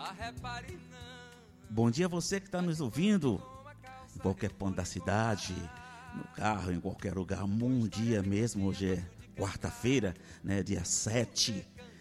Bom dia você que está nos ouvindo em qualquer ponto da cidade, no carro, em qualquer lugar. Bom dia mesmo. Hoje é quarta-feira, né, dia 7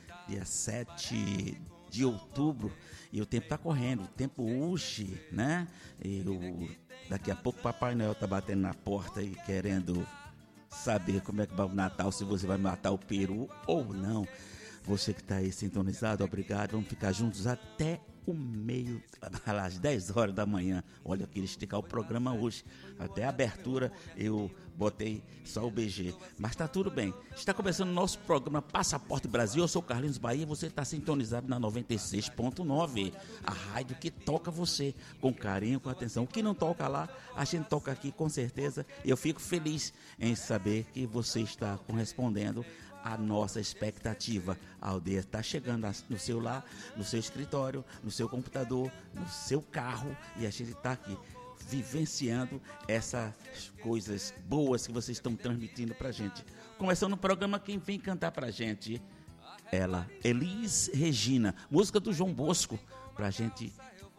de outubro, e o tempo está correndo, o tempo urge, né? Daqui a pouco Papai Noel está batendo na porta e querendo saber como é que vai o Natal, se você vai matar o peru ou não. Você que está aí sintonizado, obrigado. Vamos ficar juntos até o meio, às 10 horas da manhã. Olha, eu queria esticar o programa hoje. Até a abertura eu botei só o BG. Mas tá tudo bem. Está começando o nosso programa Passaporte Brasil. Eu sou Carlinhos Bahia e você está sintonizado na 96.9. A rádio que toca você com carinho, com atenção. O que não toca lá, a gente toca aqui com certeza. E eu fico feliz em saber que você está correspondendo à nossa expectativa. A aldeia está chegando no seu lar, no seu escritório, no seu computador, no seu carro, e a gente está aqui vivenciando essas coisas boas que vocês estão transmitindo pra gente. Começando o programa, quem vem cantar pra gente, ela, Elis Regina, música do João Bosco, pra gente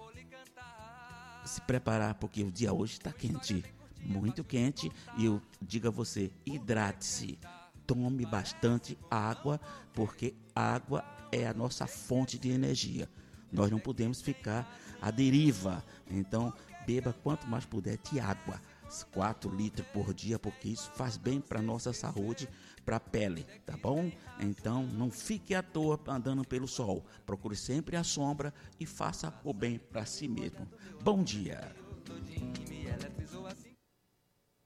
se preparar, porque o dia hoje está quente, muito quente, e eu digo a você, hidrate-se, tome bastante água, porque água é a nossa fonte de energia. Nós não podemos ficar à deriva. Então, beba quanto mais puder de água. 4 litros por dia, porque isso faz bem para a nossa saúde, para a pele, tá bom? Então, não fique à toa andando pelo sol. Procure sempre a sombra e faça o bem para si mesmo. Bom dia!